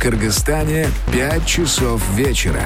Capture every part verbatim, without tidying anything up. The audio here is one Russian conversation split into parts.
Кыргызстане пять часов вечера.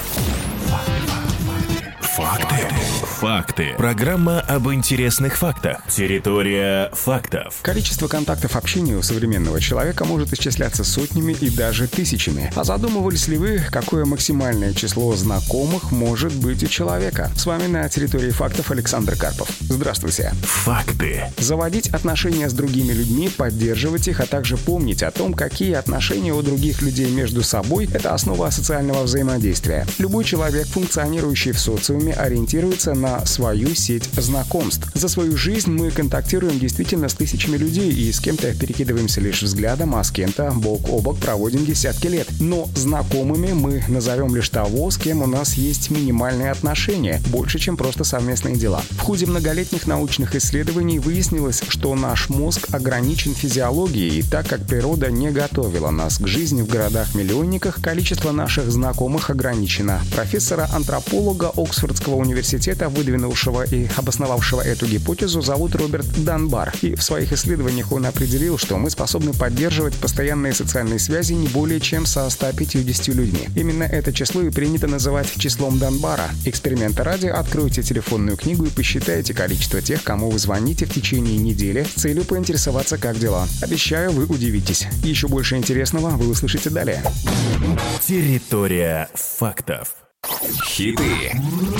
Факты. Факты. Программа об интересных фактах. Территория фактов. Количество контактов общения у современного человека может исчисляться сотнями и даже тысячами. А задумывались ли вы, какое максимальное число знакомых может быть у человека? С вами на территории фактов Александр Карпов. Здравствуйте. Факты. Заводить отношения с другими людьми, поддерживать их, а также помнить о том, какие отношения у других людей между собой – это основа социального взаимодействия. Любой человек, функционирующий в социуме, ориентируется на свою сеть знакомств. За свою жизнь мы контактируем действительно с тысячами людей и с кем-то перекидываемся лишь взглядом, а с кем-то бок о бок проводим десятки лет. Но знакомыми мы назовем лишь того, с кем у нас есть минимальные отношения, больше, чем просто совместные дела. В ходе многолетних научных исследований выяснилось, что наш мозг ограничен физиологией, и так как природа не готовила нас к жизни в городах-миллионниках, количество наших знакомых ограничено. Профессора-антрополога Оксфордского университета, выдвинувшего и обосновавшего эту гипотезу, зовут Роберт Данбар. И в своих исследованиях он определил, что мы способны поддерживать постоянные социальные связи не более чем со ста пятьюдесятью людьми. Именно это число и принято называть числом Данбара. Эксперимента ради, откройте телефонную книгу и посчитайте количество тех, кому вы звоните в течение недели с целью поинтересоваться, как дела. Обещаю, вы удивитесь. Еще больше интересного вы услышите далее. Территория фактов. Хиты